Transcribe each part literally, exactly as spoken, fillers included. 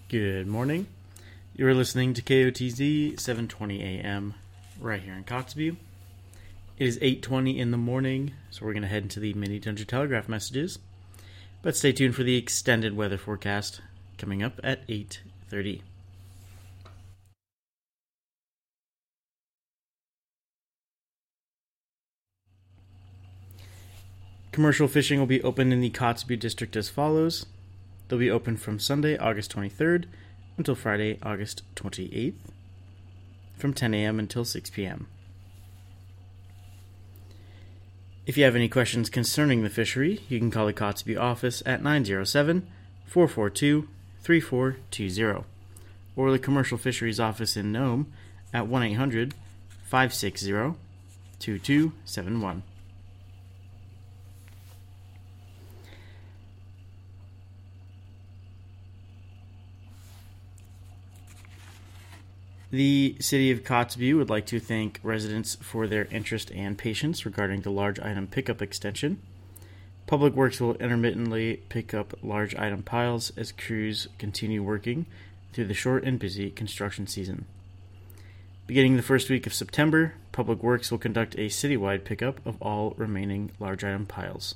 Good morning. You're listening to K O T Z seven twenty A M right here in Coxview. It is eight twenty in the morning, so we're going to head into the Mini Tundra Telegraph messages. But stay tuned for the extended weather forecast coming up at eight thirty. Commercial fishing will be open in the Kotzebue district as follows. They'll be open from Sunday, August twenty-third until Friday, August twenty-eighth from ten a.m. until six p.m. If you have any questions concerning the fishery, you can call the Kotzebue office at nine oh seven, four four two, three four two zero or the Commercial Fisheries office in Nome at one eight hundred, five six zero, two two seven one. The City of Kotzebue would like to thank residents for their interest and patience regarding the large item pickup extension. Public Works will intermittently pick up large item piles as crews continue working through the short and busy construction season. Beginning the first week of September, Public Works will conduct a citywide pickup of all remaining large item piles.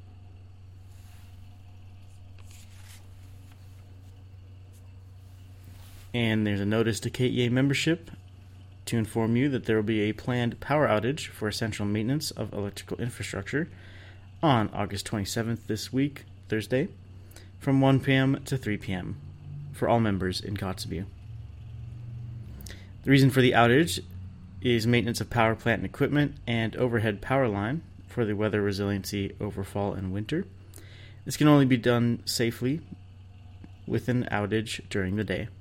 And there's a notice to K E A membership to inform you that there will be a planned power outage for essential maintenance of electrical infrastructure on August twenty-seventh this week, Thursday, from one p.m. to three p.m. for all members in Kotzebue. The reason for the outage is maintenance of power plant and equipment and overhead power line for the weather resiliency over fall and winter. This can only be done safely with an outage during the day.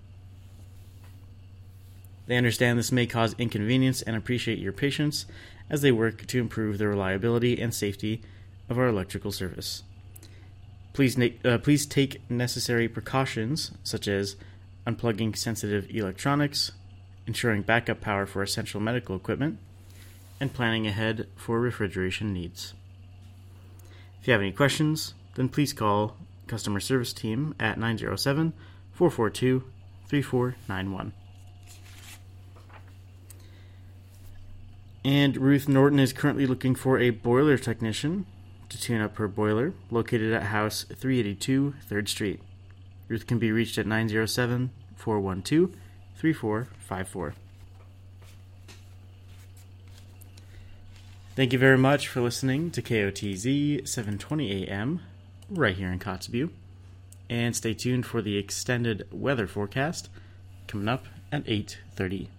They understand this may cause inconvenience and appreciate your patience as they work to improve the reliability and safety of our electrical service. Please, na- uh, please take necessary precautions such as unplugging sensitive electronics, ensuring backup power for essential medical equipment, and planning ahead for refrigeration needs. If you have any questions, then please call customer service team at nine oh seven, four four two, three four nine one. And Ruth Norton is currently looking for a boiler technician to tune up her boiler, located at House three eighty-two, third Street. Ruth can be reached at nine oh seven, four one two, three four five four. Thank you very much for listening to K O T Z seven twenty A M right here in Kotzebue. And stay tuned for the extended weather forecast coming up at eight thirty.